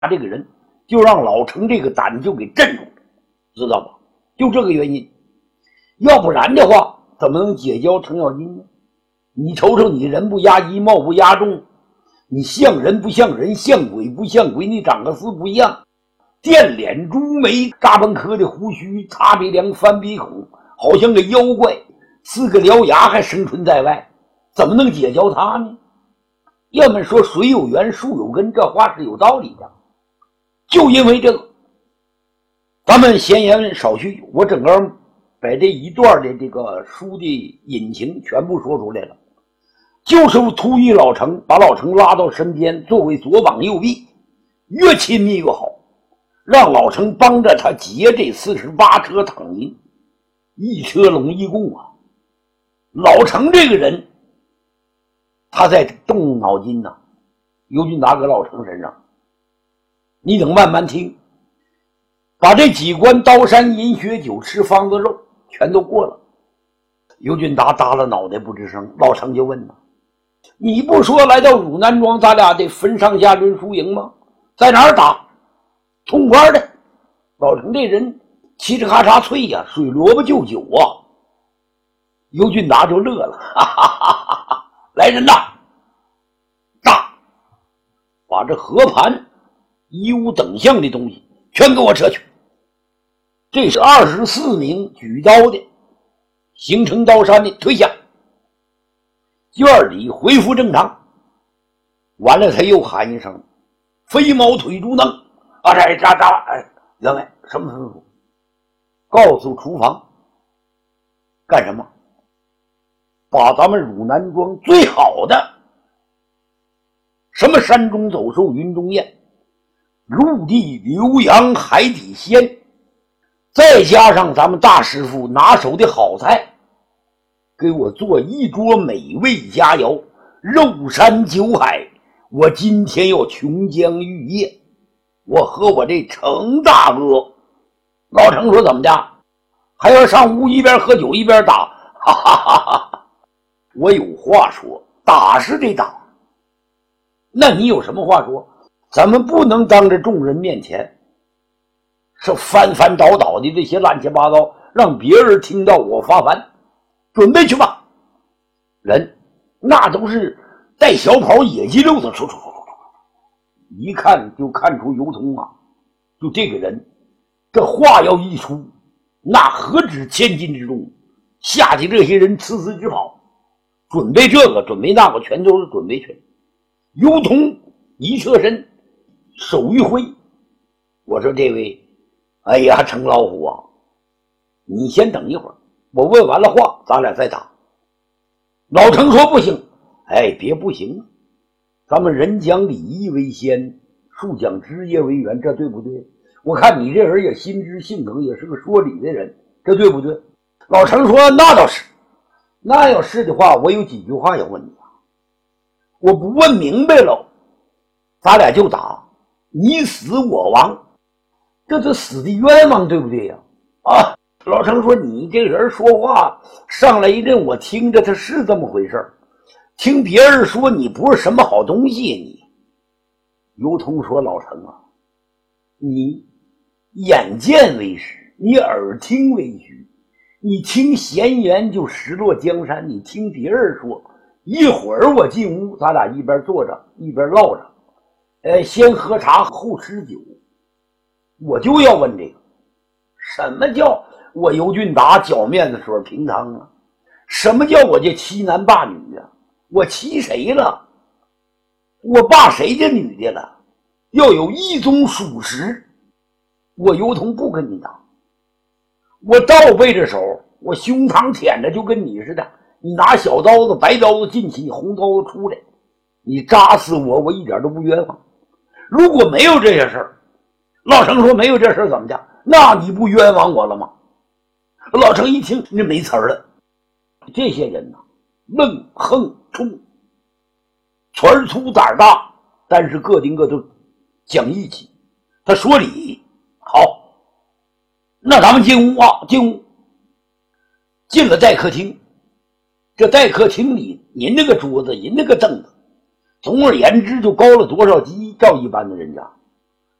这个人，就让老程这个胆就给镇住了，知道吧？就这个原因，要不然的话，怎么能结交程咬金呢？你瞅瞅，你人不压一，貌不压众，你像人不像人，像鬼不像鬼，你长得四不像，电脸朱眉，嘎嘣磕的胡须，擦鼻梁，翻鼻孔，好像个妖怪，四个獠牙还生存在外，怎么能结交他呢？要么说水有源，树有根，这话是有道理的。就因为这个，咱们闲言少叙，我整个把这一段的这个书的隐情全部说出来了。就是图一老程，把老程拉到身边，作为左膀右臂，越亲密越好，让老程帮着他结这48车躺银，一车龙一共啊。老程这个人，他在动脑筋呢，尤俊达搁老程身上，你等慢慢听。把这几关刀山银靴酒吃方子肉全都过了，尤俊达耷拉脑袋不吱声。老程就问他，你不说来到汝南庄咱俩得分上下论输赢吗？在哪儿打？痛快的。老程这人嘁哧咔嚓脆呀，水萝卜就酒啊。尤俊达就乐了，哈哈哈哈哈！来人呐，大，把这和盘、衣物等项的东西全给我撤去。这是24名举刀的，形成刀山的退下，院里恢复正常。完了，他又喊一声：“飞毛腿竹能！”啊，这扎扎，哎，员外，什么吩咐？告诉厨房干什么？把咱们汝南庄最好的什么山中走兽、云中雁、陆地牛羊、海底鲜，再加上咱们大师傅拿手的好菜，给我做一桌美味佳肴，肉山酒海。我今天要琼浆玉液，我和我这程大哥。老程说怎么的，还要上屋一边喝酒一边打？哈哈哈哈！我有话说，打是得打，那你有什么话说？咱们不能当着众人面前是翻翻倒倒的这些乱七八糟，让别人听到我发烦。准备去吧。人那都是带小跑野鸡溜子，一看就看出尤通啊，就这个人，这话要一出，那何止千斤之重，下去这些人呲呲直跑。准备这个准备那个，全都是准备去了。尤通一侧身，手一挥，我说这位，哎呀，程老虎啊，你先等一会儿，我问完了话咱俩再打。老程说不行。哎，别不行，咱们人讲礼义为先，树讲枝叶为源，这对不对？我看你这人也心知性能，也是个说理的人，这对不对？老程说那倒是，那要是的话，我有几句话要问你啊。我不问明白了，咱俩就打，你死我亡，这死的冤枉，对不对呀？啊，老程说你这人说话上来一阵，我听着他是这么回事，听别人说你不是什么好东西。你尤通说老程啊，你眼见为实，你耳听为虚，你听闲言就识落江山，你听别人说。一会儿我进屋，咱俩一边坐着一边唠着，先喝茶后吃酒。我就要问这个，什么叫我尤俊达脚面子水平汤啊？什么叫我这欺男霸女啊？我欺谁了？我霸谁家女的了？要有一宗属实，我尤通不跟你打。我倒背着手，我胸膛舔着就跟你似的，你拿小刀子白刀子进去，你红刀子出来，你扎死我，我一点都不冤枉。如果没有这些事儿，老程说没有这事儿怎么的？那你不冤枉我了吗？老程一听那没词儿了。这些人愣横冲，拳粗胆大，但是个顶个都讲义气，他说理。好，那咱们进屋啊，进屋。进了待客厅，这待客厅里人那个桌子，人那个凳子，总而言之就高了多少级照一般的人家。